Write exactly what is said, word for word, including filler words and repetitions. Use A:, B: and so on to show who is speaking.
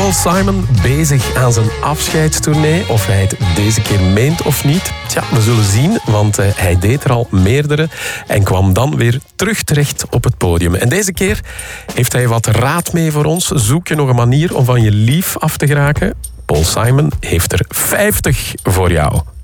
A: Paul Simon bezig aan zijn afscheidstournee. Of hij het deze keer meent of niet, tja, we zullen zien, want uh, hij deed er al meerdere en kwam dan weer terug terecht op het podium. En deze keer heeft hij wat raad mee voor ons. Zoek je nog een manier om van je lief af te geraken? Paul Simon heeft er vijftig voor jou.